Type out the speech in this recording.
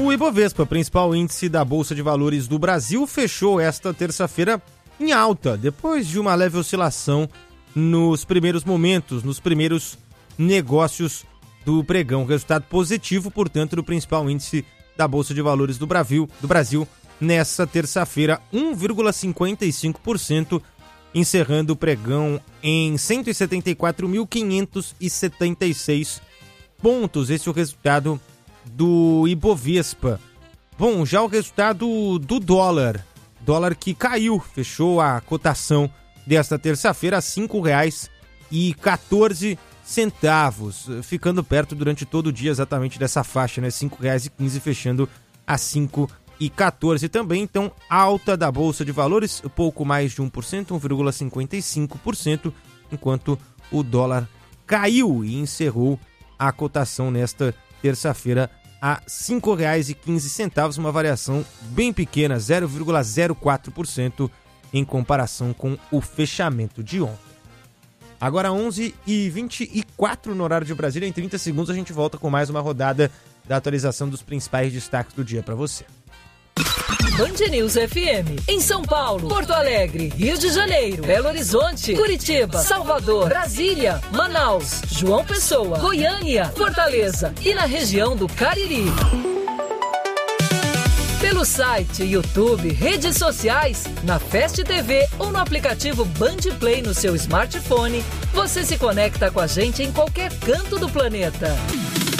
O Ibovespa, principal índice da Bolsa de Valores do Brasil, fechou esta terça-feira em alta, depois de uma leve oscilação nos primeiros momentos, nos primeiros negócios do pregão. Resultado positivo, portanto, do principal índice da Bolsa de Valores do Brasil nessa terça-feira, 1,55%, encerrando o pregão em 174.576 pontos. Esse é o resultado do Ibovespa. Bom, já o resultado do dólar que caiu, fechou a cotação desta terça-feira a R$ 5,14, ficando perto durante todo o dia exatamente dessa faixa, né? R$ 5,15, fechando a 5,14 também. Então, alta da Bolsa de Valores, pouco mais de 1%, 1,55%, enquanto o dólar caiu e encerrou a cotação nesta terça-feira a R$ 5,15, uma variação bem pequena, 0,04% em comparação com o fechamento de ontem. Agora 11h24 no horário de Brasília, em 30 segundos a gente volta com mais uma rodada da atualização dos principais destaques do dia para você. Band News FM, em São Paulo, Porto Alegre, Rio de Janeiro, Belo Horizonte, Curitiba, Salvador, Brasília, Manaus, João Pessoa, Goiânia, Fortaleza e na região do Cariri. Pelo site, YouTube, redes sociais, na Fast TV ou no aplicativo Band Play no seu smartphone, você se conecta com a gente em qualquer canto do planeta.